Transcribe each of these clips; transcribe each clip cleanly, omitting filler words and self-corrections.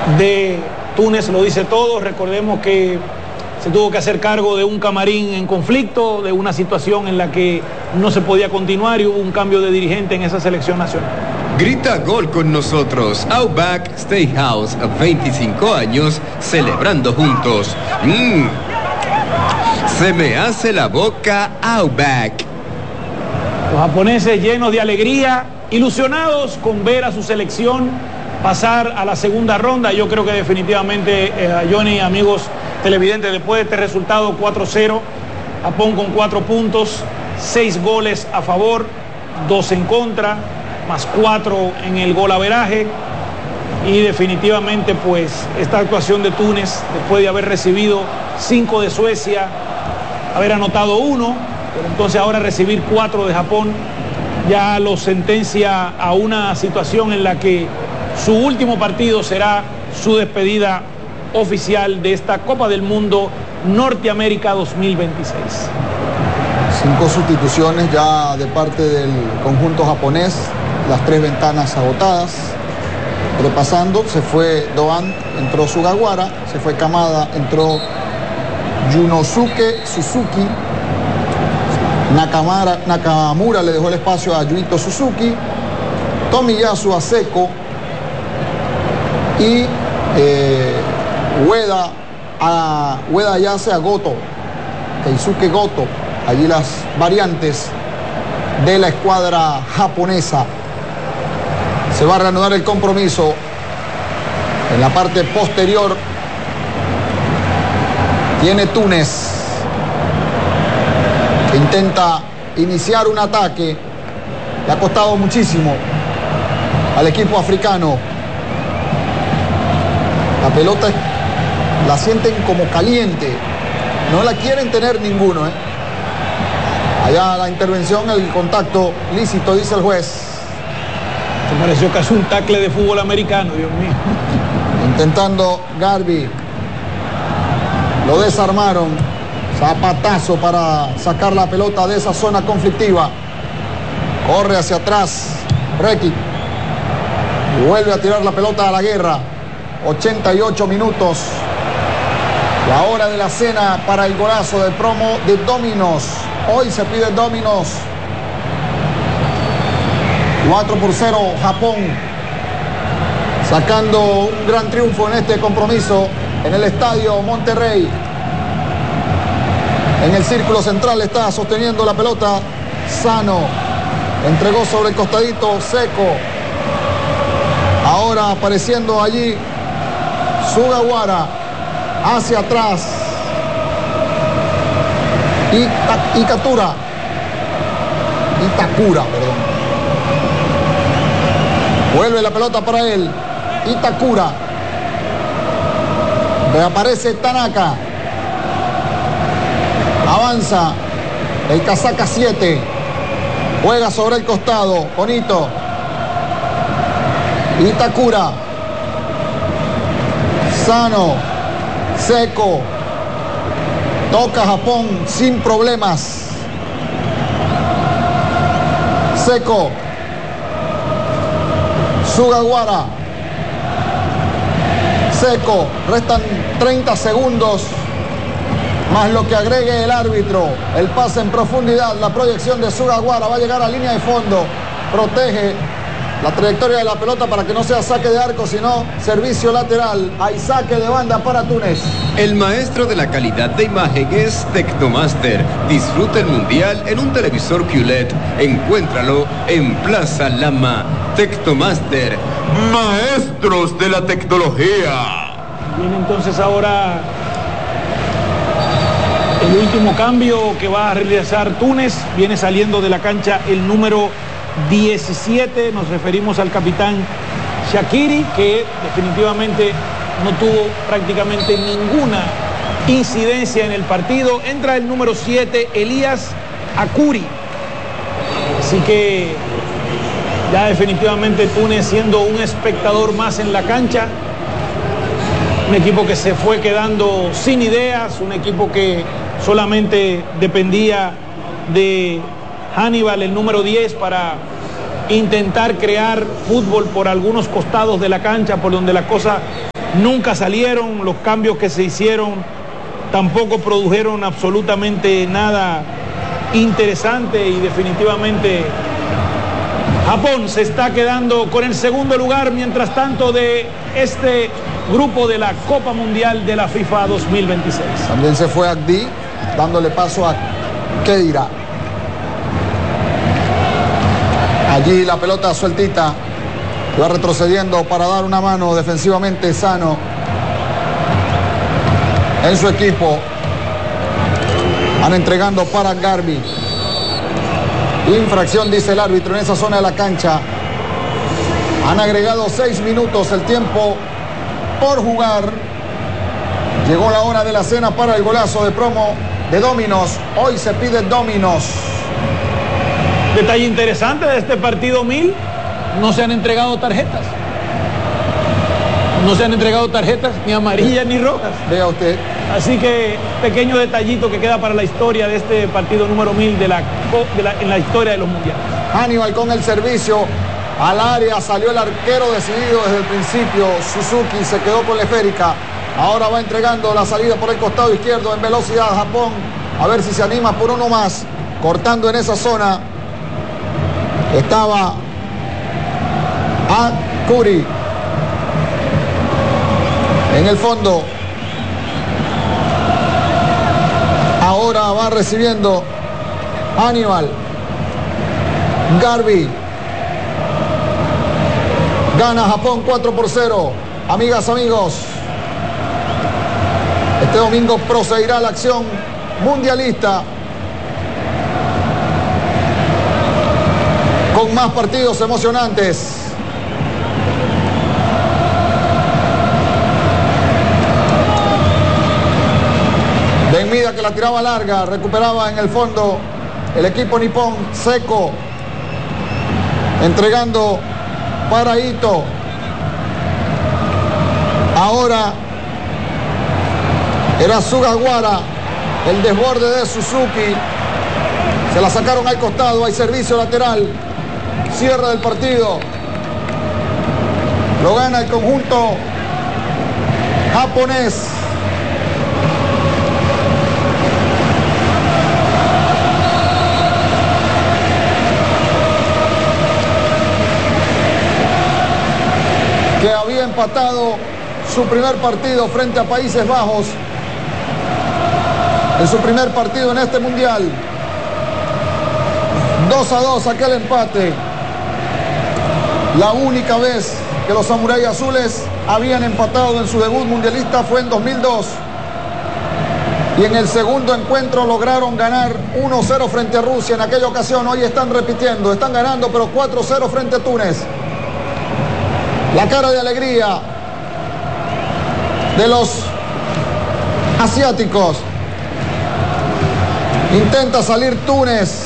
de Túnez lo dice todo. Recordemos que se tuvo que hacer cargo de un camarín en conflicto, de una situación en la que no se podía continuar y hubo un cambio de dirigente en esa selección nacional. Grita gol con nosotros. Outback Steakhouse, 25 años celebrando juntos. Se me hace la boca Outback. Los japoneses llenos de alegría, ilusionados con ver a su selección pasar a la segunda ronda. Yo creo que definitivamente, Johnny, amigos televidentes, después de este resultado 4-0, Japón con 4 puntos, 6 goles a favor, 2 en contra, más 4 en el golaveraje, y definitivamente pues esta actuación de Túnez, después de haber recibido 5 de Suecia, haber anotado 1, pero entonces ahora recibir 4 de Japón, ya lo sentencia a una situación en la que su último partido será su despedida oficial de esta Copa del Mundo Norteamérica 2026. 5 sustituciones ya de parte del conjunto japonés, las 3 ventanas agotadas. Repasando, se fue Doan, entró Sugawara, se fue Kamada, entró Yunosuke Suzuki, Nakamura le dejó el espacio a Yuito Suzuki, Tomiyasu a Seko y Ueda Yase a Goto, Keisuke Goto. Allí las variantes de la escuadra japonesa. Se va a reanudar el compromiso en la parte posterior. Tiene Túnez, que intenta iniciar un ataque. Le ha costado muchísimo al equipo africano. La pelota la sienten como caliente. No la quieren tener ninguno, Allá la intervención, el contacto lícito, dice el juez. Se pareció casi un tackle de fútbol americano, Dios mío. Intentando Garbi. Lo desarmaron. Zapatazo para sacar la pelota de esa zona conflictiva. Corre hacia atrás Rekic. Vuelve a tirar la pelota a la guerra. 88 minutos. La hora de la cena para el golazo del promo de Domino's. Hoy se pide Domino's. 4-0 Japón, sacando un gran triunfo en este compromiso en el estadio Monterrey. En el círculo central está sosteniendo la pelota Sano, entregó sobre el costadito Seko. Ahora apareciendo allí Sugawara, hacia atrás Itakura, perdón. Vuelve la pelota para él. Itakura. Reaparece Tanaka. Avanza el casaca 7. Juega sobre el costado. Bonito. Itakura. Sano. Seko. Toca Japón sin problemas. Seko. Sugawara. Seko. Restan 30 segundos más lo que agregue el árbitro. El pase en profundidad, la proyección de Sugawara va a llegar a línea de fondo. Protege la trayectoria de la pelota para que no sea saque de arco, sino servicio lateral. Hay saque de banda para Túnez. El maestro de la calidad de imagen es Tecnomaster. Disfruta el mundial en un televisor QLED. Encuéntralo en Plaza Lama. Tecnomaster, maestros de la tecnología. Viene entonces ahora el último cambio que va a realizar Túnez. Viene saliendo de la cancha el número 17. Nos referimos al capitán Shaqiri, que definitivamente no tuvo prácticamente ninguna incidencia en el partido. Entra el número 7, Elías Akuri. Así que ya definitivamente Túnez siendo un espectador más en la cancha. Un equipo que se fue quedando sin ideas, un equipo que solamente dependía de Hannibal, el número 10, para intentar crear fútbol por algunos costados de la cancha, por donde la cosa nunca salieron, los cambios que se hicieron tampoco produjeron absolutamente nada interesante y definitivamente Japón se está quedando con el segundo lugar, mientras tanto, de este grupo de la Copa Mundial de la FIFA 2026. También se fue Agdi, dándole paso a Kedira. Allí la pelota sueltita, va retrocediendo para dar una mano defensivamente sano en su equipo. Van entregando para Garbi. Infracción, dice el árbitro, en esa zona de la cancha. Han agregado 6 minutos, el tiempo por jugar. Llegó la hora de la cena para el golazo de promo de Dominos. Hoy se pide Dominos. Detalle interesante de este partido 1000, no se han entregado tarjetas. No se han entregado tarjetas ni amarillas ni rojas. Vea usted. Así que pequeño detallito que queda para la historia de este partido número 1000 en la historia de los mundiales. Aníbal con el servicio al área, salió el arquero decidido desde el principio. Suzuki se quedó con la esférica. Ahora va entregando la salida por el costado izquierdo en velocidad Japón. A ver si se anima por uno más. Cortando en esa zona estaba Akuri. En el fondo. Ahora va recibiendo Aníbal. Garbi. Gana Japón 4-0. Amigas, amigos, este domingo proseguirá la acción mundialista con más partidos emocionantes. Benmida, que la tiraba larga, recuperaba en el fondo el equipo nipón. Seco entregando para Ito. Ahora era Sugawara, el desborde de Suzuki. Se la sacaron al costado, hay servicio lateral. Cierre del partido. Lo gana el conjunto japonés. Que había empatado su primer partido frente a Países Bajos, en su primer partido en este mundial. 2-2 aquel empate. La única vez que los Samuráis Azules habían empatado en su debut mundialista fue en 2002. Y en el segundo encuentro lograron ganar 1-0 frente a Rusia en aquella ocasión. Hoy están repitiendo, están ganando, pero 4-0 frente a Túnez. La cara de alegría de los asiáticos. Intenta salir Túnez.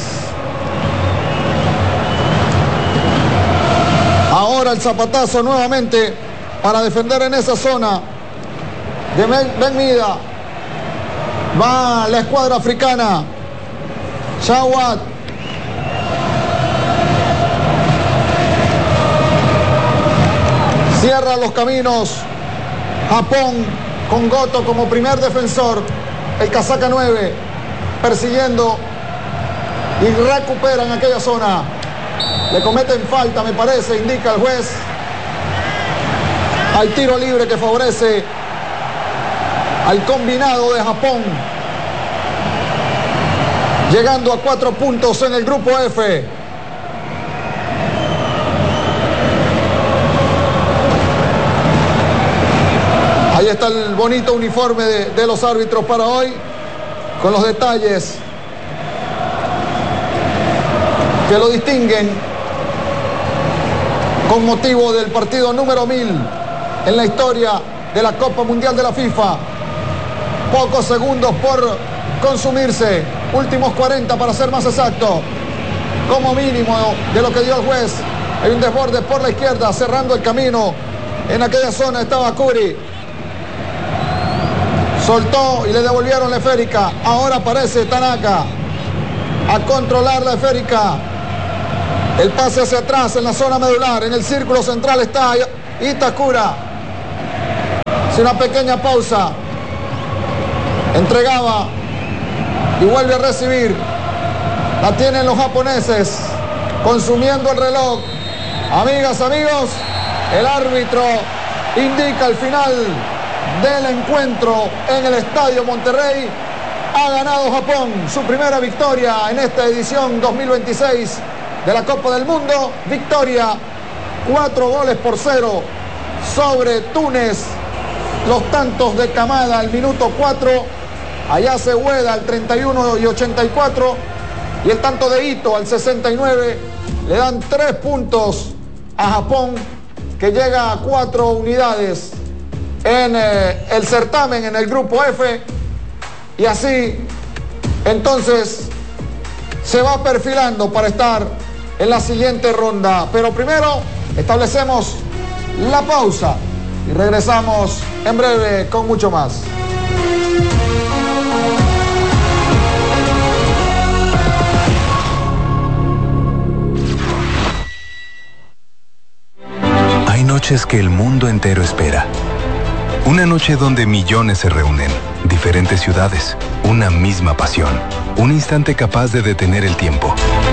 Ahora el zapatazo nuevamente para defender en esa zona de Benmida. Va la escuadra africana. Shawat. Cierra los caminos Japón con Goto como primer defensor. El casaca 9 persiguiendo y recuperan aquella zona. Le cometen falta, me parece, indica el juez. Hay tiro libre que favorece al combinado de Japón. Llegando a 4 puntos en el grupo F. Ahí está el bonito uniforme de los árbitros para hoy, con los detalles que lo distinguen con motivo del partido número 1000 en la historia de la Copa Mundial de la FIFA. Pocos segundos por consumirse, últimos 40 para ser más exacto, como mínimo de lo que dio el juez. Hay un desborde por la izquierda, cerrando el camino. En aquella zona estaba Kuri. Soltó y le devolvieron la esférica. Ahora aparece Tanaka a controlar la esférica. El pase hacia atrás en la zona medular. En el círculo central está Itakura. Hace una pequeña pausa. Entregaba y vuelve a recibir. La tienen los japoneses, consumiendo el reloj. Amigas, amigos, el árbitro indica el final del encuentro en el Estadio Monterrey. Ha ganado Japón su primera victoria en esta edición 2026 de la Copa del Mundo. Victoria 4-0 sobre Túnez. Los tantos de Kamada al minuto 4, Ayase Ueda al 31 y 84 y el tanto de Ito al 69 le dan 3 puntos a Japón, que llega a 4 unidades en el certamen en el grupo F, y así entonces se va perfilando para estar en la siguiente ronda. Pero primero establecemos la pausa y regresamos en breve con mucho más. Hay noches que el mundo entero espera. Una noche donde millones se reúnen, diferentes ciudades, una misma pasión, un instante capaz de detener el tiempo.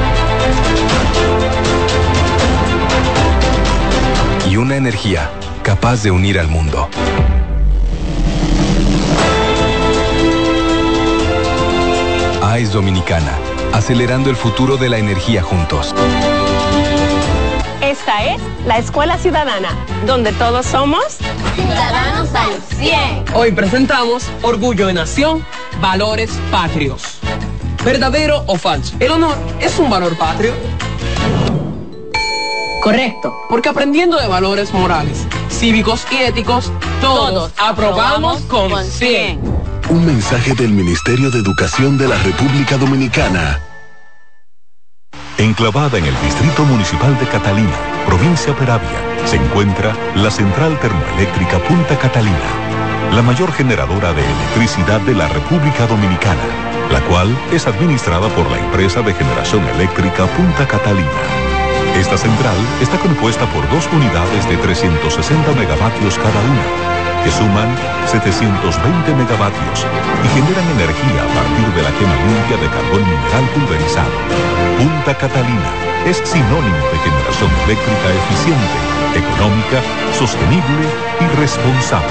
Y una energía capaz de unir al mundo. AES Dominicana, acelerando el futuro de la energía juntos. Esta es la Escuela Ciudadana, donde todos somos ciudadanos al 100. Hoy presentamos Orgullo de Nación, Valores Patrios. ¿Verdadero o falso? ¿El honor es un valor patrio? Correcto. Porque aprendiendo de valores morales, cívicos y éticos, todos aprobamos con 100. Un mensaje del Ministerio de Educación de la República Dominicana. Enclavada en el Distrito Municipal de Catalina, provincia Peravia, se encuentra la Central Termoeléctrica Punta Catalina, la mayor generadora de electricidad de la República Dominicana, la cual es administrada por la empresa de generación eléctrica Punta Catalina. Esta central está compuesta por 2 unidades de 360 megavatios cada una, que suman 720 megavatios y generan energía a partir de la quema limpia de carbón mineral pulverizado. Punta Catalina es sinónimo de generación eléctrica eficiente, económica, sostenible y responsable.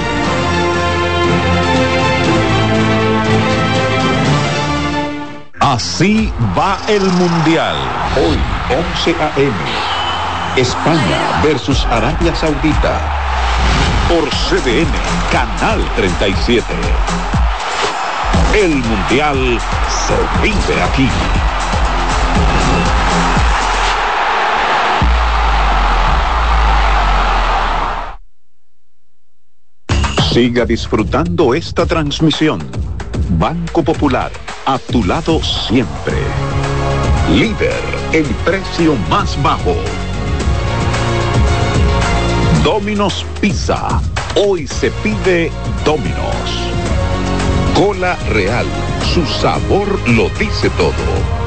Así va el Mundial. Hoy, 11 a.m. España versus Arabia Saudita. Por CDN, Canal 37. El Mundial se vive aquí. Siga disfrutando esta transmisión. Banco Popular, a tu lado siempre. Líder en precio más bajo. Domino's Pizza. Hoy se pide Domino's. Cola Real. Su sabor lo dice todo.